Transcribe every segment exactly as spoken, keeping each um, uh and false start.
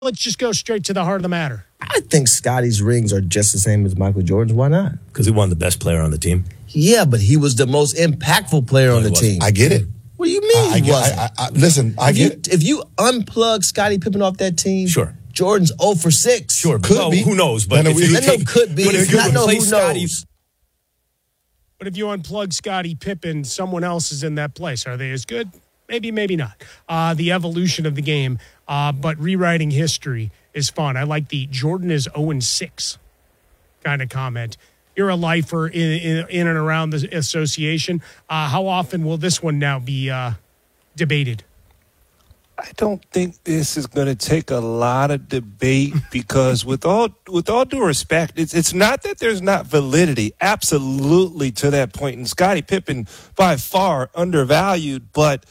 let's just go straight to the heart of the matter. I think Scotty's rings are just the same as Michael Jordan's. Why not? Because he won the best player on the team. Yeah, but he was the most impactful player No, on the he wasn't. team. I get it. What do you mean I, I he get, wasn't? I, I, I, listen, I if get you, it. If you unplug Scottie Pippen off that team, Sure. Jordan's zero for six. Sure, but Could no, be. who knows? But Then if we- you That no take- could be. but if It's you not no replace who Scottie, knows. But if you unplug Scottie Pippen, someone else is in that place. Are they as good? Maybe, maybe not. Uh, the evolution of the game, uh, but rewriting history is fun. I like the Jordan is oh and six kind of comment. You're a lifer in, in, in and around the association. Uh, how often will this one now be uh, debated? I don't think this is going to take a lot of debate because, with all with all due respect, it's it's not that there's not validity. Absolutely, to that point, and Scottie Pippen by far undervalued, but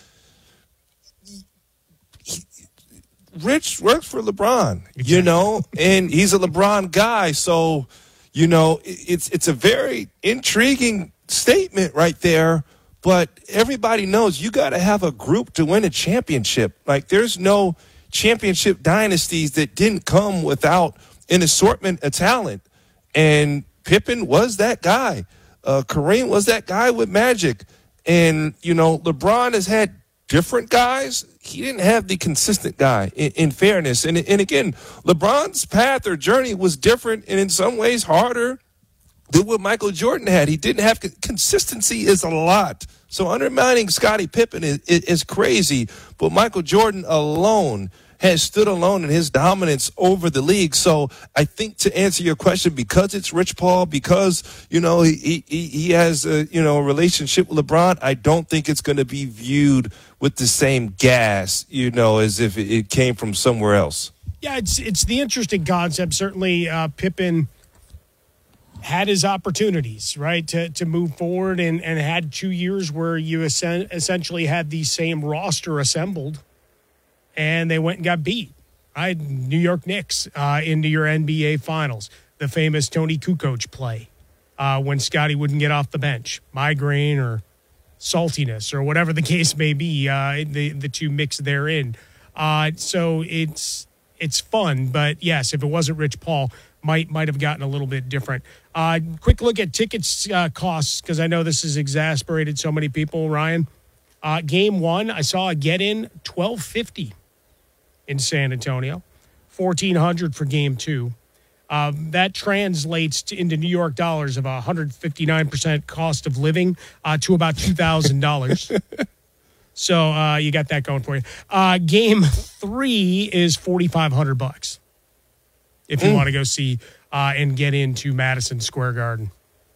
he, Rich works for LeBron, you know, and he's a LeBron guy, so you know it, it's it's a very intriguing statement right there. But everybody knows you got to have a group to win a championship. Like, there's no championship dynasties that didn't come without an assortment of talent. And Pippen was that guy. Uh, Kareem was that guy with Magic. And, you know, LeBron has had different guys. He didn't have the consistent guy, in, in fairness. And, and again, LeBron's path or journey was different and in some ways harder than what Michael Jordan had. He didn't have consistency is a lot. So undermining Scottie Pippen is, is, is crazy. But Michael Jordan alone has stood alone in his dominance over the league. So I think, to answer your question, because it's Rich Paul, because, you know, he he, he has a, you know, a relationship with LeBron, I don't think it's going to be viewed with the same gas, you know, as if it came from somewhere else. Yeah, it's it's the interesting concept. Certainly, uh, Pippen had his opportunities, right, to to move forward and, and had two years where you essen- essentially had the same roster assembled, and they went and got beat, right? New York Knicks uh, into your N B A Finals. The famous Tony Kukoc play uh, when Scottie wouldn't get off the bench. Migraine or saltiness or whatever the case may be, uh, the, the two mix therein. Uh, so it's it's fun, but yes, if it wasn't Rich Paul, might might have gotten a little bit different. Uh, quick look at tickets uh, costs, because I know this has exasperated so many people, Ryan. Uh, game one, I saw a get-in twelve fifty in San Antonio, fourteen hundred for game two. Uh, that translates to, into New York dollars of one hundred fifty-nine percent cost of living uh, to about two thousand dollars. So uh, you got that going for you. Uh, game three is forty-five hundred bucks if you mm. want to go see uh, and get into Madison Square Garden.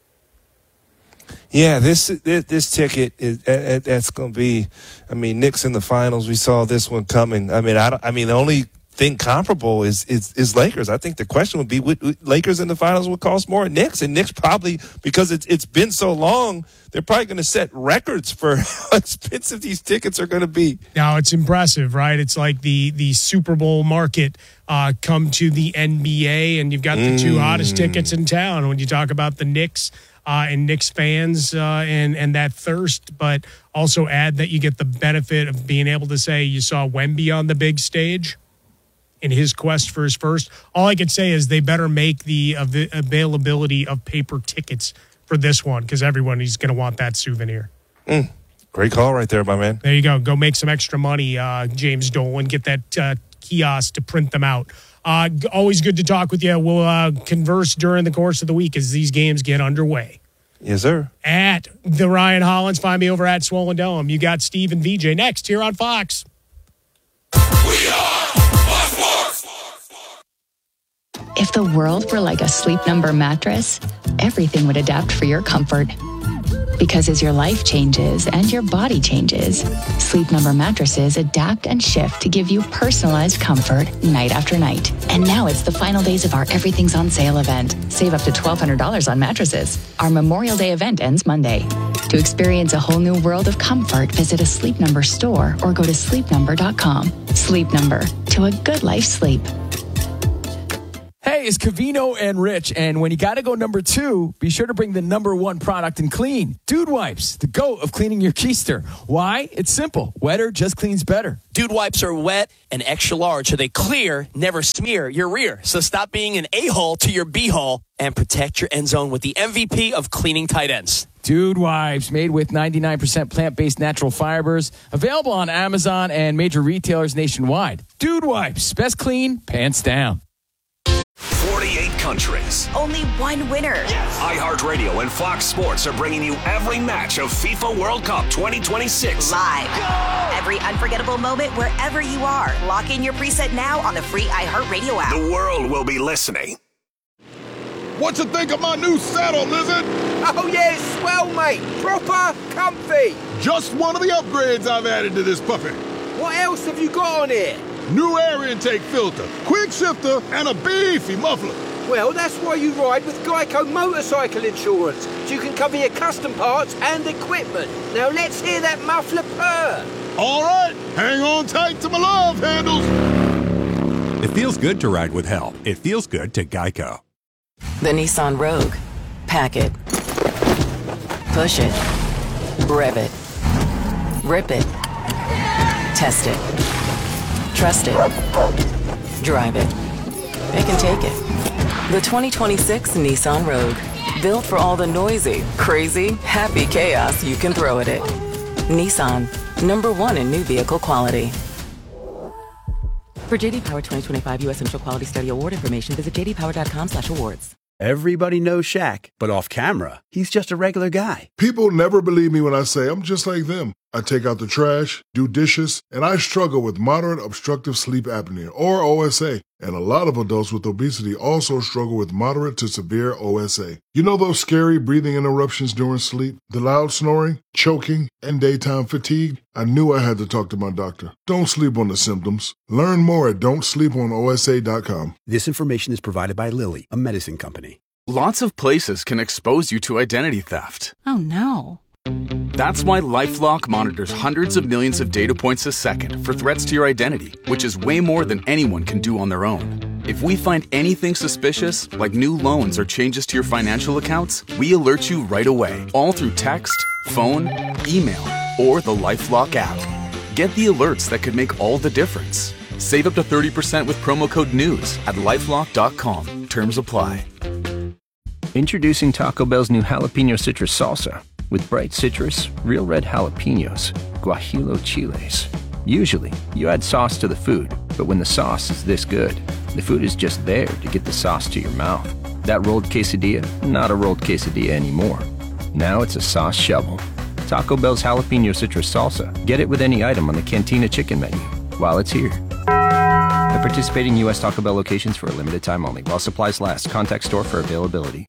Yeah, this this, this ticket is uh, that's going to be. I mean, Knicks in the finals. We saw this one coming. I mean, I don't, I mean, the only thing comparable is is, is Lakers. I think the question would be: would, would Lakers in the finals would cost more than Knicks, and Knicks probably, because it's it's been so long, they're probably going to set records for how expensive these tickets are going to be. Now, it's impressive, right? It's like the the Super Bowl market uh, come to the N B A, and you've got the mm. two hottest tickets in town. When you talk about the Knicks uh, and Knicks fans uh, and and that thirst, but also add that you get the benefit of being able to say you saw Wemby on the big stage in his quest for his first. All I can say is they better make the av- availability of paper tickets for this one, because everyone is going to want that souvenir. Mm. Great call right there, my man. There you go. Go make some extra money, uh, James Dolan. Get that uh, kiosk to print them out. Uh, always good to talk with you. We'll uh, converse during the course of the week as these games get underway. Yes, sir. At the Ryan Hollins. Find me over at Swollen Dome. You got Steve and V J next here on Fox. We are Fox. If the world were like a Sleep Number mattress, everything would adapt for your comfort. Because as your life changes and your body changes, Sleep Number mattresses adapt and shift to give you personalized comfort night after night. And now it's the final days of our Everything's on Sale event. Save up to twelve hundred dollars on mattresses. Our Memorial Day event ends Monday. To experience a whole new world of comfort, visit a Sleep Number store or go to sleep number dot com. Sleep Number, to a good life sleep. Hey, Hey, it's Covino and Rich, and when you got to go number two, be sure to bring the number one product in clean. Dude Wipes, the GOAT of cleaning your keister. Why? It's simple. Wetter just cleans better. Dude Wipes are wet and extra large, so they clear, never smear your rear. So stop being an a-hole to your b-hole and protect your end zone with the M V P of cleaning tight ends. Dude Wipes, made with ninety-nine percent plant-based natural fibers. Available on Amazon and major retailers nationwide. Dude Wipes, best clean, pants down. forty-eight countries. Only one winner. Yes. iHeartRadio and Fox Sports are bringing you every match of FIFA World Cup twenty twenty-six. Live. Go! Every unforgettable moment wherever you are. Lock in your preset now on the free iHeartRadio app. The world will be listening. What you think of my new saddle, Lizard? Oh, yeah, it's swell, mate. Proper comfy. Just one of the upgrades I've added to this puppy. What else have you got on here? New air intake filter, quick shifter, and a beefy muffler. Well, that's why you ride with Geico Motorcycle Insurance, so you can cover your custom parts and equipment. Now let's hear that muffler purr. All right, hang on tight to my love handles. It feels good to ride with help. It feels good to Geico. The Nissan Rogue. Pack it. Push it. Rev it. Rip it. Test it. Trust it. Drive it. It can take it. The twenty twenty-six Nissan Rogue. Built for all the noisy, crazy, happy chaos you can throw at it. Nissan. Number one in new vehicle quality. For J D Power twenty twenty-five U S Central Quality Study Award information, visit j d power dot com slash awards. Everybody knows Shaq, but off camera, he's just a regular guy. People never believe me when I say I'm just like them. I take out the trash, do dishes, and I struggle with moderate obstructive sleep apnea, or O S A. And a lot of adults with obesity also struggle with moderate to severe O S A. You know those scary breathing interruptions during sleep, the loud snoring, choking, and daytime fatigue? I knew I had to talk to my doctor. Don't sleep on the symptoms. Learn more at don't sleep on O S A dot com. This information is provided by Lilly, a medicine company. Lots of places can expose you to identity theft. Oh, no. That's why LifeLock monitors hundreds of millions of data points a second for threats to your identity, which is way more than anyone can do on their own. If we find anything suspicious, like new loans or changes to your financial accounts, we alert you right away, all through text, phone, email, or the LifeLock app. Get the alerts that could make all the difference. Save up to thirty percent with promo code NEWS at lifelock dot com. Terms apply. Introducing Taco Bell's new Jalapeno Citrus Salsa. With bright citrus, real red jalapenos, guajillo chiles. Usually, you add sauce to the food, but when the sauce is this good, the food is just there to get the sauce to your mouth. That rolled quesadilla, not a rolled quesadilla anymore. Now it's a sauce shovel. Taco Bell's Jalapeno Citrus Salsa. Get it with any item on the Cantina Chicken menu while it's here. At participating U S Taco Bell locations for a limited time only. While supplies last. Contact store for availability.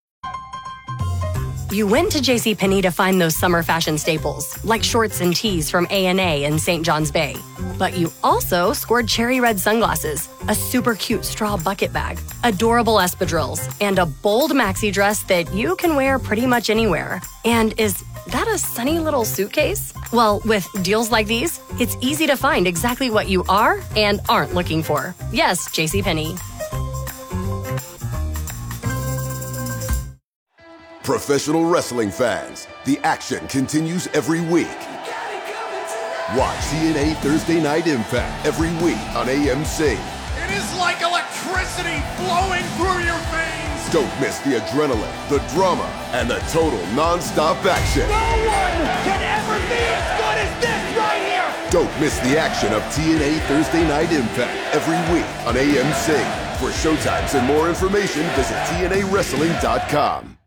You went to JCPenney to find those summer fashion staples, like shorts and tees from A and A in Saint John's Bay. But you also scored cherry red sunglasses, a super cute straw bucket bag, adorable espadrilles, and a bold maxi dress that you can wear pretty much anywhere. And is that a sunny little suitcase? Well, with deals like these, it's easy to find exactly what you are and aren't looking for. Yes, JCPenney. Professional wrestling fans, the action continues every week. Watch T N A Thursday Night Impact every week on A M C. It is like electricity flowing through your veins. Don't miss the adrenaline, the drama, and the total non-stop action. No one can ever be as good as this right here. Don't miss the action of T N A Thursday Night Impact every week on A M C. For showtimes and more information, visit T N A wrestling dot com.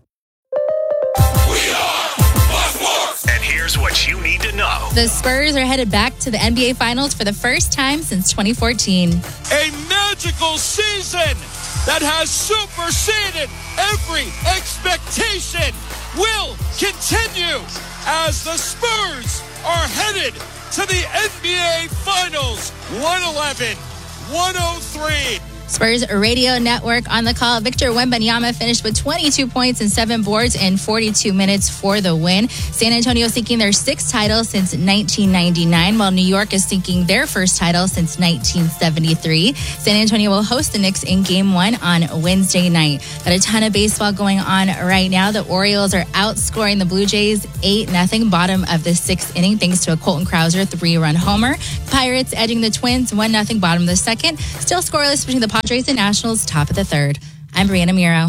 And here's what you need to know. The Spurs are headed back to the N B A Finals for the first time since twenty fourteen. A magical season that has superseded every expectation will continue as the Spurs are headed to the N B A Finals. one eleven one oh three Spurs Radio Network on the call. Victor Wembanyama finished with twenty-two points and seven boards in forty-two minutes for the win. San Antonio seeking their sixth title since nineteen ninety-nine, while New York is seeking their first title since nineteen seventy-three. San Antonio will host the Knicks in game one on Wednesday night. Got a ton of baseball going on right now. The Orioles are outscoring the Blue Jays eight nothing, bottom of the sixth inning, thanks to a Colton Krauser three-run homer. Pirates edging the Twins one nothing, bottom of the second. Still scoreless between the Padres and Nationals, top of the third. I'm Brianna Miro.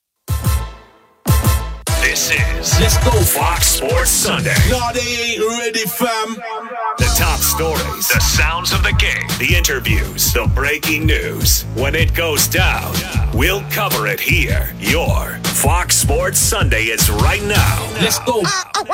This is Let's Go Fox Sports Sunday. No, they ain't ready, fam. The top stories, the sounds of the game, the interviews, the breaking news. When it goes down, we'll cover it here. Your Fox Sports Sunday is right now. Let's go.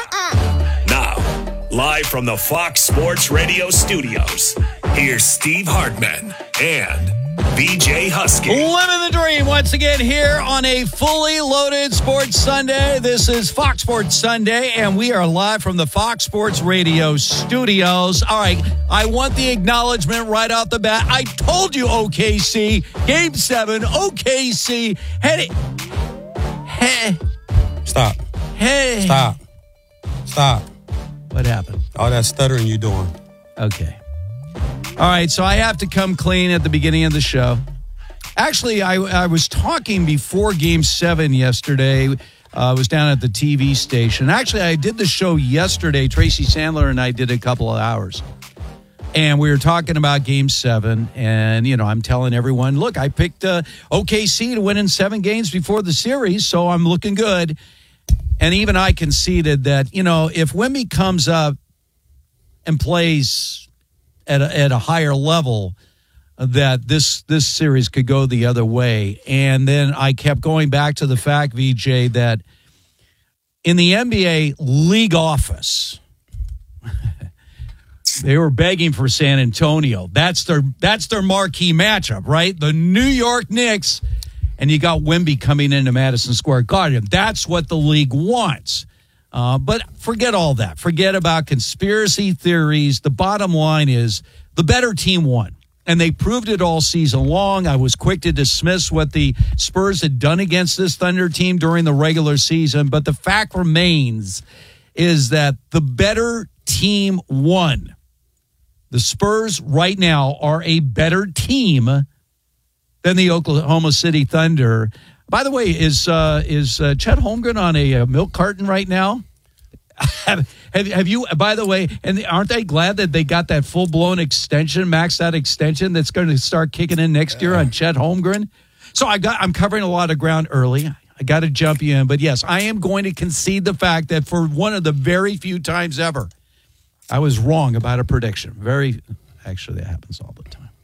Now, live from the Fox Sports Radio studios, here's Steve Hartman and B J Husky. Living the dream once again here on a fully loaded Sports Sunday. This is Fox Sports Sunday, and we are live from the Fox Sports Radio studios. All right, I want the acknowledgement right off the bat. I told you O K C, Game seven, O K C. Hey, hey. Stop. Hey. Stop. Stop. What happened? All that stuttering you doing. Okay. All right, so I have to come clean at the beginning of the show. Actually, I, I was talking before Game seven yesterday. Uh, I was down at the T V station. Actually, I did the show yesterday. Tracy Sandler and I did a couple of hours. And we were talking about Game seven. And, you know, I'm telling everyone, look, I picked uh, O K C to win in seven games before the series, so I'm looking good. And even I conceded that, you know, if Wemby comes up and plays at a, at a higher level, that this this series could go the other way. And then I kept going back to the fact, V J, that in the N B A league office, they were begging for San Antonio. That's their that's their marquee matchup, right? The New York Knicks, and you got Wemby coming into Madison Square Garden. That's what the league wants. Uh, but forget all that. Forget about conspiracy theories. The bottom line is the better team won. And they proved it all season long. I was quick to dismiss what the Spurs had done against this Thunder team during the regular season. But the fact remains is that the better team won. The Spurs right now are a better team than the Oklahoma City Thunder. By the way, is uh, is uh, Chet Holmgren on a, a milk carton right now? have, have have you? By the way, and aren't they glad that they got that full blown extension, maxed out extension that's going to start kicking in next year on Chet Holmgren? So I got I'm covering a lot of ground early. I got to jump you in, but yes, I am going to concede the fact that for one of the very few times ever, I was wrong about a prediction. Very, actually, that happens all the time.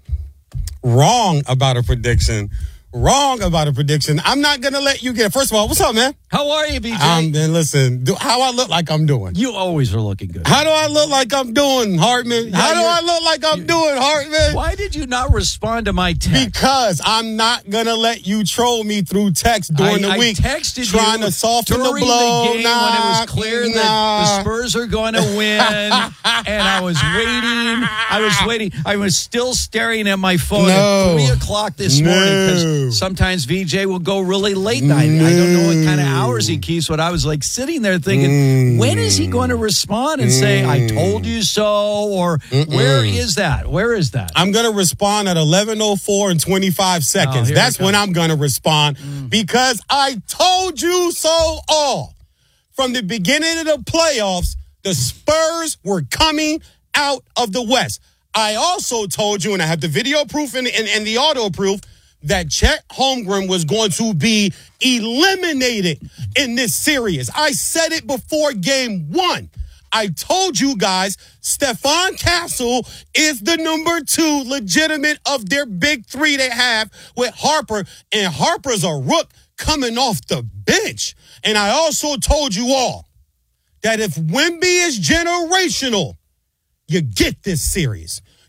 Wrong about a prediction. Wrong about a prediction. I'm not going to let you get it. First of all, what's up, man? How are you, B J? Um, then listen, do, how I look like I'm doing. You always are looking good. How do I look like I'm doing, Hartman? Yeah, how do I look like I'm doing, Hartman? Why did you not respond to my text? Because I'm not going to let you troll me through text during I, the week. I texted trying you to soften the during blow. the game nah, when it was clear nah. that the Spurs are going to win. And I was waiting. I was waiting. I was still staring at my phone no. at three o'clock this no. morning because sometimes V J will go really late night. No. I don't know what kind of hours he keeps, but I was like sitting there thinking, mm. when is he going to respond and mm. say, I told you so? Or Mm-mm. where is that? Where is that? I'm going to respond at eleven oh four and twenty-five seconds. Oh, That's when I'm going to respond mm. because I told you so all. From the beginning of the playoffs, the Spurs were coming out of the West. I also told you, and I have the video proof and, and, and the audio proof, that Chet Holmgren was going to be eliminated in this series. I said it before game one. I told you guys Stephon Castle is the number two legitimate of their big three they have with Harper, and Harper's a rook coming off the bench. And I also told you all that if Wemby is generational, you get this series.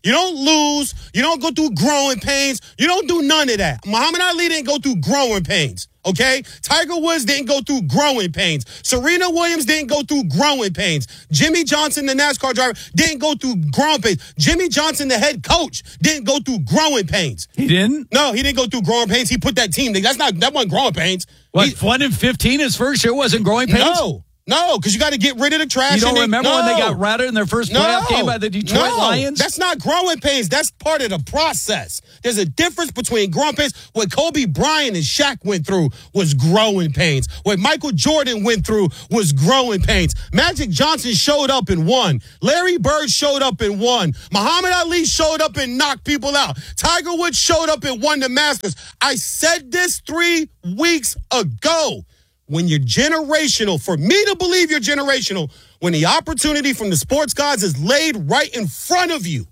You don't lose. You don't go through growing pains. You don't do none of that. Muhammad Ali didn't go through growing pains. Okay? Tiger Woods didn't go through growing pains. Serena Williams didn't go through growing pains. Jimmy Johnson, the NASCAR driver, didn't go through growing pains. Jimmy Johnson, the head coach, didn't go through growing pains. He didn't? No, he didn't go through growing pains. He put that team. That's not, that wasn't growing pains. What, he, one in fifteen his first year wasn't growing pains? No. No, because you got to get rid of the trash. You don't and remember no. when they got routed in their first playoff no. game by the Detroit no. Lions? That's not growing pains. That's part of the process. There's a difference between growing pains. What Kobe Bryant and Shaq went through was growing pains. What Michael Jordan went through was growing pains. Magic Johnson showed up and won. Larry Bird showed up and won. Muhammad Ali showed up and knocked people out. Tiger Woods showed up and won the Masters. I said this three weeks ago. When you're generational, for me to believe you're generational, when the opportunity from the sports gods is laid right in front of you,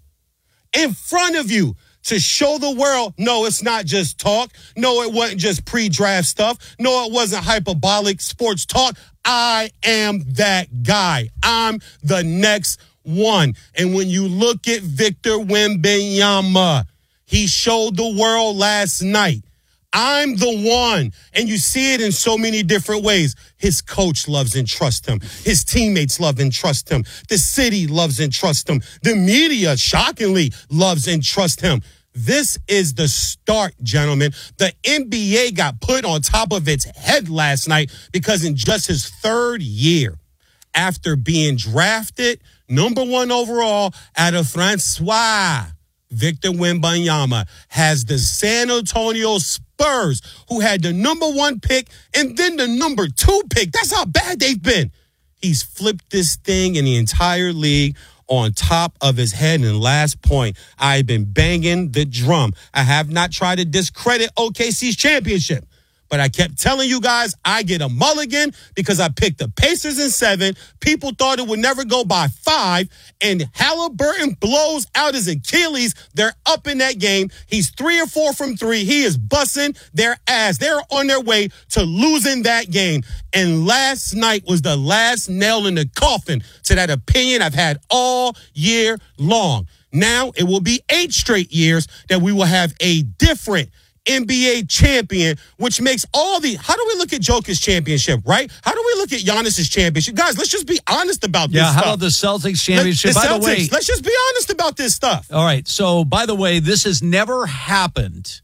in front of you, to show the world, no, it's not just talk. No, it wasn't just pre-draft stuff. No, it wasn't hyperbolic sports talk. I am that guy. I'm the next one. And when you look at Victor Wembanyama, he showed the world last night. I'm the one. And you see it in so many different ways. His coach loves and trusts him. His teammates love and trust him. The city loves and trusts him. The media, shockingly, loves and trusts him. This is the start, gentlemen. The N B A got put on top of its head last night because in just his third year, after being drafted number one overall out of Francois, Victor Wembanyama has the San Antonio Spurs, who had the number one pick and then the number two pick. That's how bad they've been. He's flipped this thing in the entire league on top of his head. And last point, I've been banging the drum. I have not tried to discredit O K C's championship. But I kept telling you guys I get a mulligan because I picked the Pacers in seven. People thought it would never go by five. And Halliburton blows out his Achilles. They're up in that game. He's three or four from three. He is busting their ass. They're on their way to losing that game. And last night was the last nail in the coffin to that opinion I've had all year long. Now it will be eight straight years that we will have a different N B A champion, which makes all the, how do we look at Joker's championship, right? How do we look at Giannis's championship? Guys, let's just be honest about this yeah, stuff. how about the Celtics championship? Let, the by Celtics, the way, let's just be honest about this stuff. All right. So, by the way, this has never happened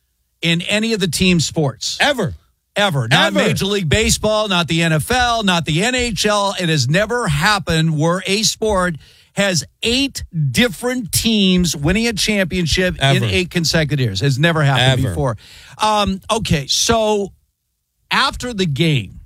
in any of the team sports. Ever. Ever. Not Ever. Major League Baseball, not the N F L, not the N H L. It has never happened where a sport has eight different teams winning a championship Ever. in eight consecutive years. Has never happened Ever. before. Um, okay, so after the game,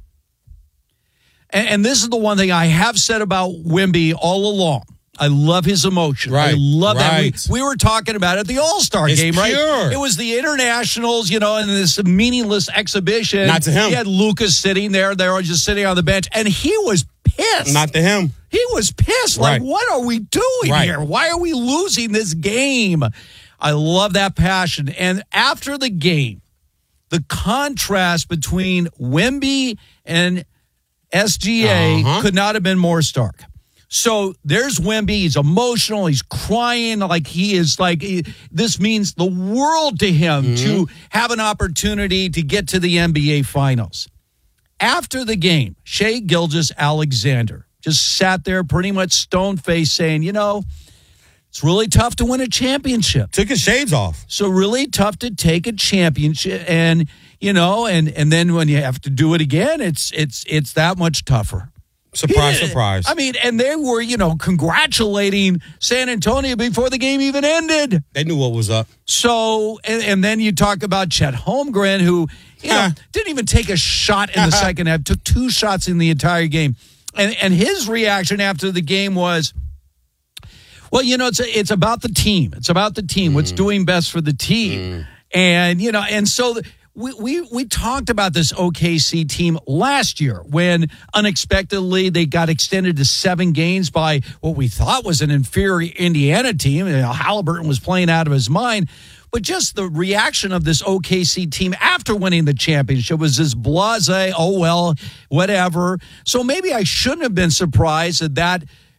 and, and this is the one thing I have said about Wemby all along. I love his emotion. Right, I love right. that. We, we were talking about it at the All-Star It's game, right? pure. It was the internationals, you know, and this meaningless exhibition. Not to him. He had Lucas sitting there. They were just sitting on the bench, and he was pissed. Not to him. He was pissed. Right. Like, what are we doing Right. here? Why are we losing this game? I love that passion. And after the game, the contrast between Wemby and S G A Uh-huh. could not have been more stark. So there's Wemby. He's emotional. He's crying like he is like, he, this means the world to him Mm-hmm. to have an opportunity to get to the N B A Finals. After the game, Shai Gilgeous-Alexander just sat there pretty much stone-faced saying, you know, it's really tough to win a championship. Took his shades off. So really tough to take a championship, and you know, and and then when you have to do it again, it's it's it's that much tougher. Surprise, He- surprise. I mean, and they were, you know, congratulating San Antonio before the game even ended. They knew what was up. So, and, and then you talk about Chet Holmgren, who, you know, didn't even take a shot in the second half, took two shots in the entire game. And and his reaction after the game was, well, you know, it's it's about the team. It's about the team. Mm. What's doing best for the team. Mm. And, you know, and so the, we, we we talked about this O K C team last year when unexpectedly they got extended to seven games by what we thought was an inferior Indiana team. You know, Halliburton was playing out of his mind. But just the reaction of this O K C team after winning the championship was this blasé, oh, well, whatever. So maybe I shouldn't have been surprised that that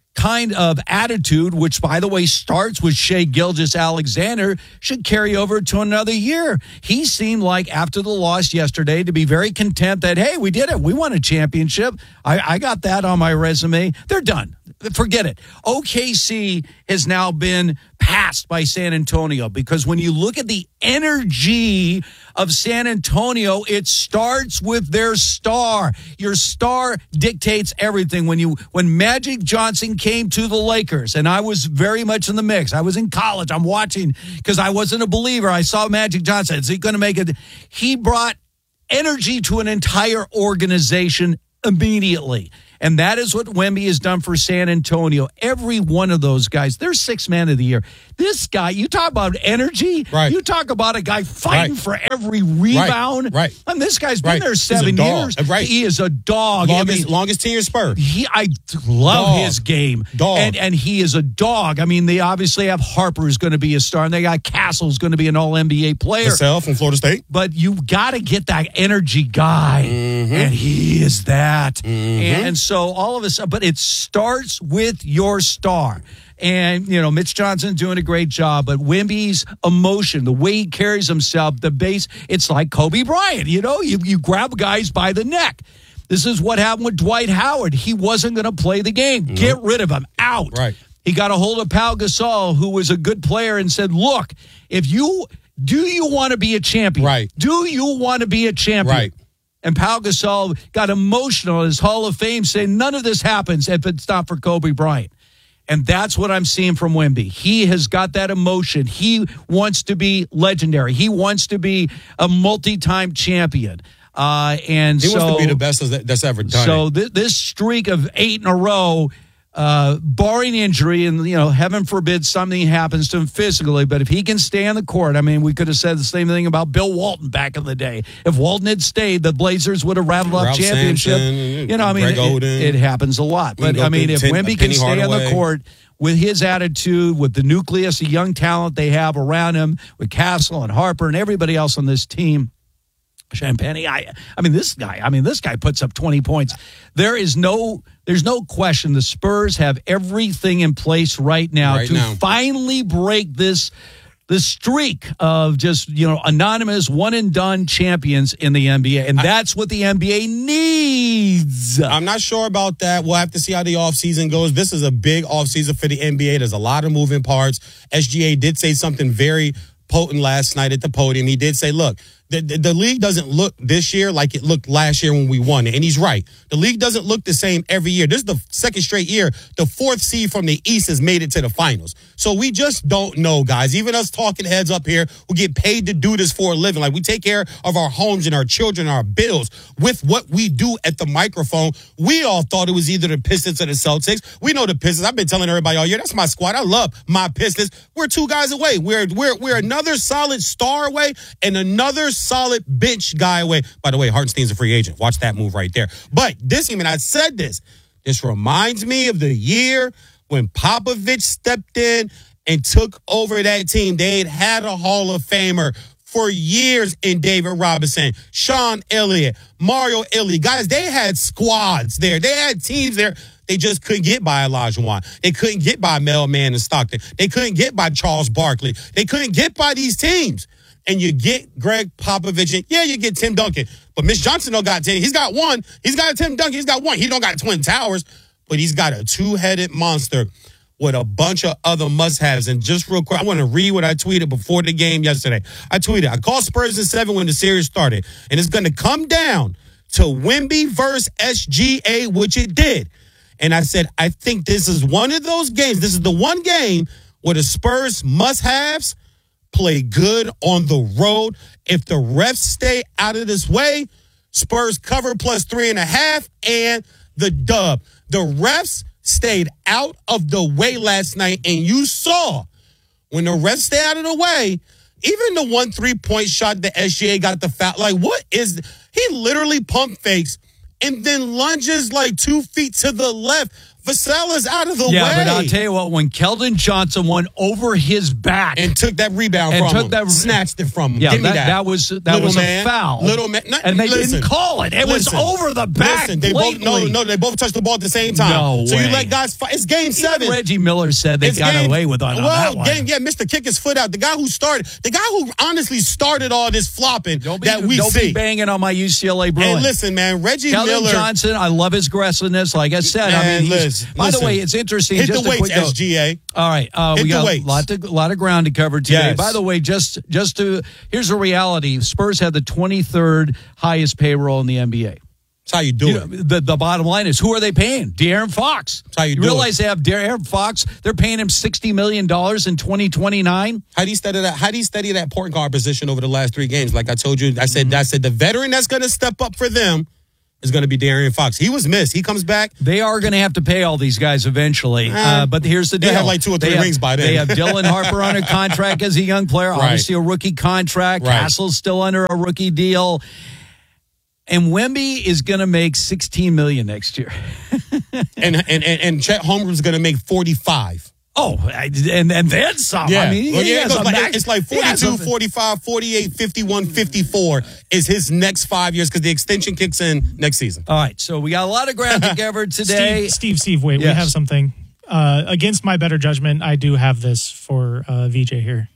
kind of attitude, which, by the way, starts with Shai Gilgeous-Alexander, should carry over to another year. He seemed like, after the loss yesterday, to be very content that, hey, we did it. We won a championship. I, I got that on my resume. They're done. Forget it. O K C has now been passed by San Antonio because when you look at the energy of San Antonio, it starts with their star. Your star dictates everything. When you when Magic Johnson came to the Lakers, and I was very much in the mix. I was in college. I'm watching because I wasn't a believer. I saw Magic Johnson. Is he going to make it? He brought energy to an entire organization immediately. And that is what Wemby has done for San Antonio. Every one of those guys, they're six man of the year. This guy, you talk about energy. Right. You talk about a guy fighting Right. for every rebound. Right. right. And this guy's been Right. there He's seven a dog. years. Right. He is a dog. Longest, I mean, longest tenure Spur. He, I love Dog. his game. Dog. And, and he is a dog. I mean, they obviously have Harper who's going to be a star, and they got Castle who's going to be an all N B A player. Vassell from Florida State. But you got to get that energy guy, Mm-hmm. and he is that. Mm-hmm. And so all of a sudden, but it starts with your star. And, you know, Mitch Johnson doing a great job, but Wemby's emotion, the way he carries himself, the base, it's like Kobe Bryant. You know, you, you grab guys by the neck. This is what happened with Dwight Howard. He wasn't going to play the game. Nope. Get rid of him. Out. Right. He got a hold of Pau Gasol, who was a good player, and said, look, if you, do you want to be a champion? Right. Do you want to be a champion? Right. And Pau Gasol got emotional in his Hall of Fame saying none of this happens if it's not for Kobe Bryant. And that's what I'm seeing from Wemby. He has got that emotion. He wants to be legendary. He wants to be a multi-time champion. Uh, and He so, wants to be the best that's ever done. So it. th- this streak of eight in a row, uh, barring injury, and, you know, heaven forbid something happens to him physically, but if he can stay on the court, I mean, we could have said the same thing about Bill Walton back in the day. If Walton had stayed, the Blazers would have rattled off Ralph championship. Sampson, you know, I mean, Greg it, Oden. it happens a lot. We can But, go I mean, through if ten- Wemby can Penny stay on the Hardaway. court with his attitude, with the nucleus of young talent they have around him, with Castle and Harper and everybody else on this team, Champagne, I, I mean, this guy, I mean, this guy puts up twenty points. There is no, there's no question the Spurs have everything in place right now Right to now. finally break this, this streak of just, you know, anonymous one and done champions in the N B A. And that's what the N B A needs. I'm not sure about that. We'll have to see how the offseason goes. This is a big offseason for the N B A. There's a lot of moving parts. S G A did say something very potent last night at the podium. He did say, look, the, the, the league doesn't look this year like it looked last year when we won it. And he's right. The league doesn't look the same every year. This is the second straight year. The fourth seed from the East has made it to the finals. So we just don't know, guys. Even us talking heads up here who get paid to do this for a living. Like, we take care of our homes and our children and our bills with what we do at the microphone. We all thought it was either the Pistons or the Celtics. We know the Pistons. I've been telling everybody all year, that's my squad. I love my Pistons. We're two guys away. We're we're we're another solid star away and another solid bench guy away. By the way, Hartenstein's a free agent. Watch that move right there. But this, even I said this, this reminds me of the year when Popovich stepped in and took over that team. They had had a Hall of Famer for years in David Robinson, Sean Elliott, Mario Elie. Guys, they had squads there. They had teams there. They just couldn't get by Olajuwon. They couldn't get by Mailman and Stockton. They couldn't get by Charles Barkley. They couldn't get by these teams. And you get Greg Popovich, and yeah, you get Tim Duncan. But Mitch Johnson don't got ten. He's got one. He's got a Tim Duncan. He's got one. He don't got Twin Towers, but he's got a two-headed monster with a bunch of other must-haves. And just real quick, I want to read what I tweeted before the game yesterday. I tweeted, I called Spurs in seven when the series started, and it's going to come down to Wemby versus S G A, which it did. And I said, I think this is one of those games. This is the one game where the Spurs must-haves play good on the road. If the refs stay out of this way, Spurs cover plus three and a half and the dub. The refs stayed out of the way last night, and you saw when the refs stay out of the way, even the one three-point shot that S G A got the foul. Like, what is – he literally pump fakes and then lunges like two feet to the left. Vasella's out of the yeah, way. Yeah, but I'll tell you what, when Keldon Johnson went over his back and took that rebound and from took him, that, snatched it from him. Yeah, Give me that, that. that was that Little was man, a foul. Little man, not, and they listen, didn't call it. It listen, was over the back. Listen, they both no, no, they both touched the ball at the same time. No so way. you let guys fight. It's game seven. Even Reggie Miller said they it's got game, away with on, well, on that one. Game, yeah, Mister Kick his foot out. The guy who started, the guy who honestly started all this flopping don't be, that we don't see. Be banging on my U C L A Bruins. Hey, listen, man, Reggie Keldon Miller Johnson, I love his aggressiveness. Like I said, man, I mean, he's, listen, by listen. the way, it's interesting. Hit just the a weights, quick note. S G A. All right, uh, Hit we the got weights. a lot, to, lot of ground to cover today. Yes. By the way, just just to here's a reality: Spurs had the twenty-third highest payroll in the N B A. That's how you do you it. Know, the, the bottom line is, who are they paying? De'Aaron Fox. That's how you, you do realize it. they have De'Aaron Fox. They're paying him sixty million dollars in twenty twenty-nine. How do you study that? How do you study that point guard position over the last three games? Like I told you, I said, mm-hmm. I said the veteran that's going to step up for them is going to be De'Aaron Fox. He was missed. He comes back. They are going to have to pay all these guys eventually. Uh, but here's the deal. They have like two or three they rings have, by then. They have Dylan Harper on a contract as a young player. Right. Obviously a rookie contract. Right. Castle's still under a rookie deal. And Wemby is going to make sixteen million dollars next year. and, and, and, and Chet Holmgren's going to make forty-five. Oh, and, and then some. Yeah. I mean, well, yeah, he it goes, max, it's like forty-two, forty-five, forty-eight, fifty-one, fifty-four is his next five years because the extension kicks in next season. All right, so we got a lot of ground to cover today. Steve, Steve, Steve wait, yes. we have something. Uh, against my better judgment, I do have this for uh, V J here.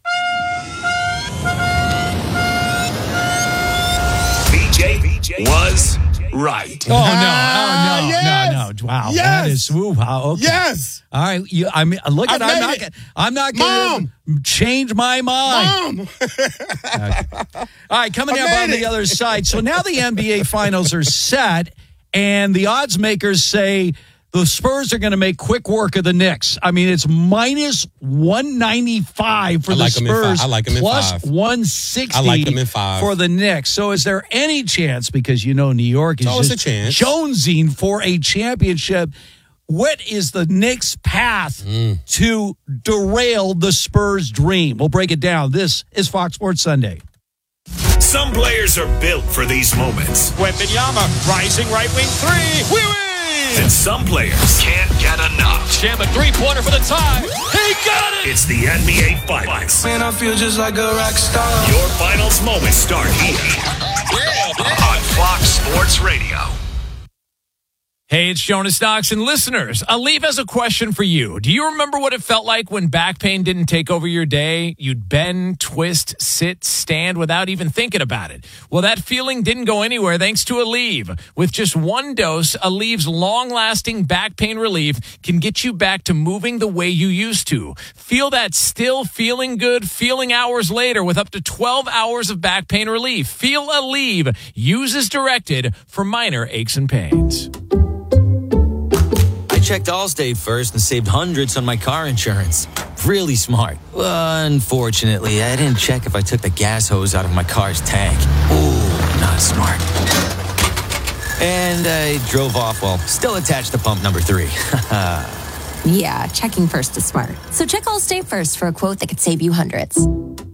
V J, V J was right. Oh, no. Oh, no. Yes. No, no. Wow. Yes. That is, ooh, wow. Okay. Yes. All right. You, I mean, look at, I'm not, it. I'm not going to change my mind. Mom. Okay. All right. Coming I up on made the it. other side. So now the N B A finals are set, and the odds makers say the Spurs are going to make quick work of the Knicks. I mean, it's minus one ninety-five for I the like 'em in five. Spurs, I like 'em in plus five. one sixty I like 'em in five. for the Knicks. So is there any chance, because you know New York is It's always just a chance. jonesing for a championship, what is the Knicks' path Mm. to derail the Spurs' dream? We'll break it down. This is Fox Sports Sunday. Some players are built for these moments. Wembanyama rising right wing three. We win! And some players can't get enough. Jam a three-pointer for the tie. He got it! It's the N B A Finals. Man, I feel just like a rock star. Your finals moments start here on Fox Sports Radio. Hey, it's Jonas Knox, and listeners, Aleve has a question for you. Do you remember what it felt like when back pain didn't take over your day? You'd bend, twist, sit, stand without even thinking about it. Well, that feeling didn't go anywhere thanks to Aleve. With just one dose, Aleve's long-lasting back pain relief can get you back to moving the way you used to. Feel that still feeling good feeling hours later with up to twelve hours of back pain relief. Feel Aleve. Use as directed for minor aches and pains. I checked Allstate first and saved hundreds on my car insurance. Really smart. Uh, unfortunately, I didn't check if I took the gas hose out of my car's tank. Ooh, not smart. And I drove off while still attached to pump number three. Yeah, checking first is smart. So check Allstate first for a quote that could save you hundreds.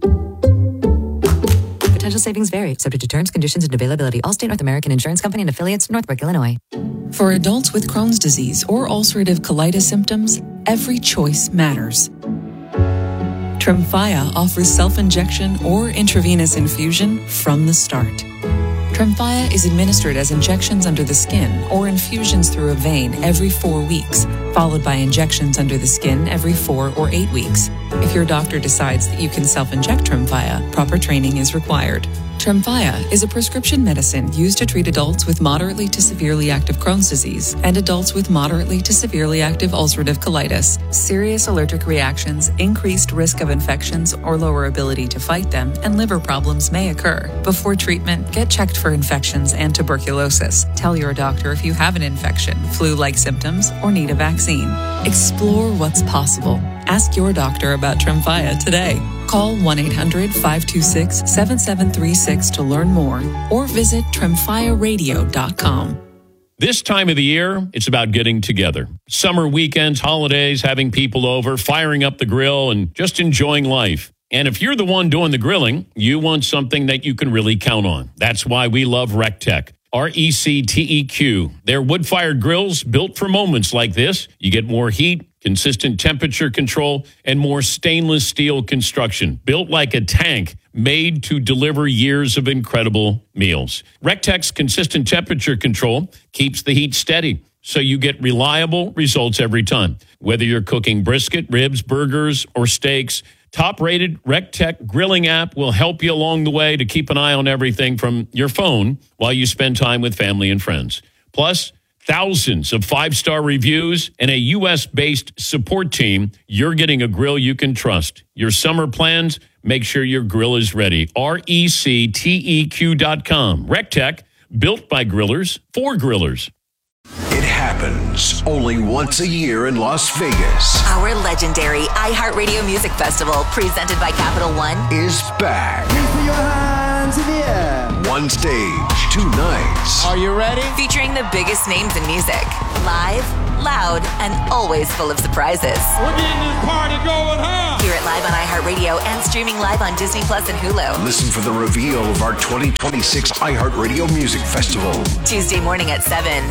Potential savings vary, subject to terms, conditions, and availability. Allstate North American Insurance Company and affiliates, Northbrook, Illinois. For adults with Crohn's disease or ulcerative colitis symptoms, every choice matters. Tremfya offers self-injection or intravenous infusion from the start. Tremfya is administered as injections under the skin or infusions through a vein every four weeks, followed by injections under the skin every four or eight weeks. If your doctor decides that you can self-inject Tremfya, proper training is required. Tremfya is a prescription medicine used to treat adults with moderately to severely active Crohn's disease and adults with moderately to severely active ulcerative colitis. Serious allergic reactions, increased risk of infections or lower ability to fight them, and liver problems may occur. Before treatment, get checked for infections and tuberculosis. Tell your doctor if you have an infection, flu-like symptoms, or need a vaccine. Explore what's possible. Ask your doctor about Tremfya today. Call one eight hundred five two six seven seven three six to learn more or visit tremfya radio dot com. This time of the year, it's about getting together. Summer weekends, holidays, having people over, firing up the grill, and just enjoying life. And if you're the one doing the grilling, you want something that you can really count on. That's why we love RecTech. R E C T E Q. They're wood-fired grills built for moments like this. You get more heat, consistent temperature control, and more stainless steel construction. Built like a tank, made to deliver years of incredible meals. Rectech's consistent temperature control keeps the heat steady, so you get reliable results every time. Whether you're cooking brisket, ribs, burgers, or steaks, top-rated Rectech grilling app will help you along the way to keep an eye on everything from your phone while you spend time with family and friends. Plus, thousands of five-star reviews and a U S-based support team. You're getting a grill you can trust. Your summer plans, make sure your grill is ready. R E C T E Q dot com. Rectech, built by grillers for grillers. It happens only once a year in Las Vegas. Our legendary iHeartRadio Music Festival, presented by Capital One, is back. Put your hands in the air. One stage, two nights. Are you ready? Featuring the biggest names in music. Live, loud, and always full of surprises. We're getting this party going, huh? Hear it live on iHeartRadio and streaming live on Disney Plus and Hulu. Listen for the reveal of our twenty twenty-six iHeartRadio Music Festival. Tuesday morning at seven.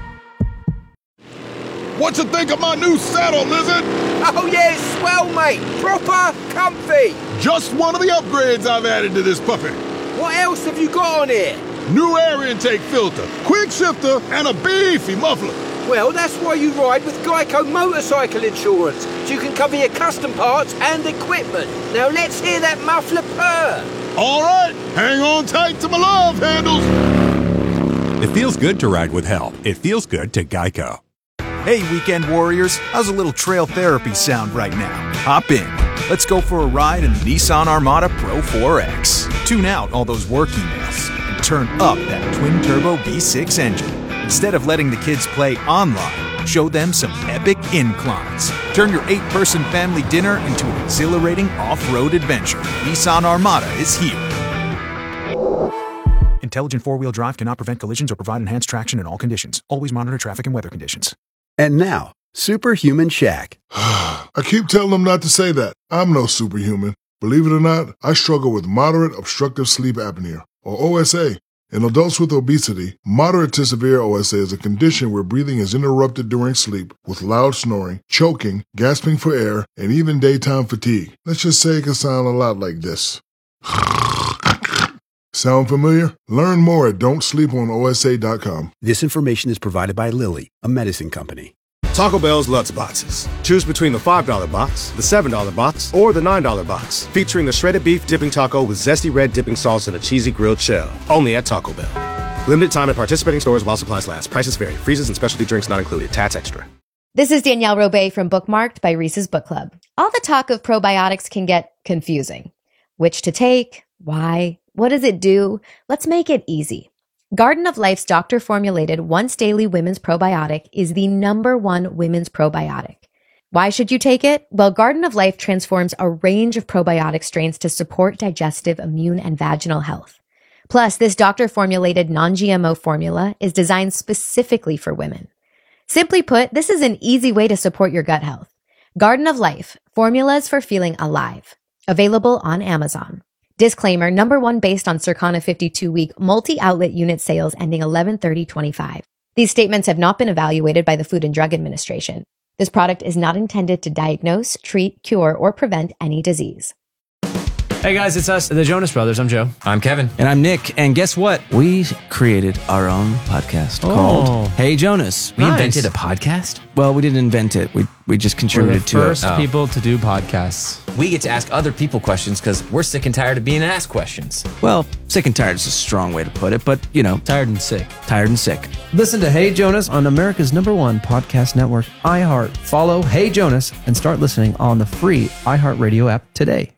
What you think of my new saddle, Lizard? Oh, yeah, it's swell, mate. Proper comfy. Just one of the upgrades I've added to this puppy. What else have you got on here? New air intake filter, quick shifter, and a beefy muffler. Well, that's why you ride with Geico Motorcycle Insurance, so you can cover your custom parts and equipment. Now let's hear that muffler purr. All right, hang on tight to my love handles. It feels good to ride with help. It feels good to Geico. Hey, weekend warriors, how's a little trail therapy sound right now? Hop in. Let's go for a ride in the Nissan Armada Pro four X. Tune out all those work emails and turn up that twin-turbo V six engine. Instead of letting the kids play online, show them some epic inclines. Turn your eight-person family dinner into an exhilarating off-road adventure. Nissan Armada is here. Intelligent four-wheel drive cannot prevent collisions or provide enhanced traction in all conditions. Always monitor traffic and weather conditions. And now, Superhuman Shaq. I keep telling them not to say that. I'm no superhuman. Believe it or not, I struggle with moderate obstructive sleep apnea, or O S A. In adults with obesity, moderate to severe O S A is a condition where breathing is interrupted during sleep with loud snoring, choking, gasping for air, and even daytime fatigue. Let's just say it can sound a lot like this. Sound familiar? Learn more at don't sleep on O S A dot com. This information is provided by Lilly, a medicine company. Taco Bell's Lutz Boxes. Choose between the five dollar box, the seven dollar box, or the nine dollar box, featuring the shredded beef dipping taco with zesty red dipping sauce and a cheesy grilled shell. Only at Taco Bell. Limited time at participating stores while supplies last. Prices vary. Freezes and specialty drinks not included. Tats extra. This is Danielle Robay from Bookmarked by Reese's Book Club. All the talk of probiotics can get confusing. Which to take? Why? What does it do? Let's make it easy. Garden of Life's doctor-formulated once-daily women's probiotic is the number one women's probiotic. Why should you take it? Well, Garden of Life transforms a range of probiotic strains to support digestive, immune, and vaginal health. Plus, this doctor-formulated non-G M O formula is designed specifically for women. Simply put, this is an easy way to support your gut health. Garden of Life, formulas for feeling alive. Available on Amazon. Disclaimer, number one based on Circana fifty-two week multi-outlet unit sales ending eleven thirty twenty-five. These statements have not been evaluated by the Food and Drug Administration. This product is not intended to diagnose, treat, cure, or prevent any disease. Hey guys, it's us, the Jonas Brothers. I'm Joe. I'm Kevin. And I'm Nick. And guess what? We created our own podcast oh. called Hey Jonas. We nice. invented a podcast? Well, we didn't invent it. We we just contributed to it. We're the first people to do podcasts. We get to ask other people questions because we're sick and tired of being asked questions. Well, sick and tired is a strong way to put it, but, you know. Tired and sick. Tired and sick. Listen to Hey Jonas on America's number one podcast network, iHeart. Follow Hey Jonas and start listening on the free iHeartRadio app today.